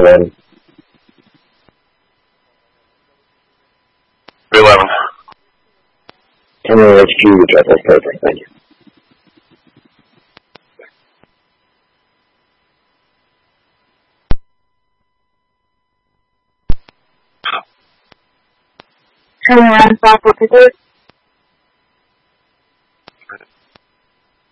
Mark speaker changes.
Speaker 1: 11.
Speaker 2: 11.
Speaker 1: 10 HQ, drop off perfect, thank you.
Speaker 3: Turn around, stop, what is it?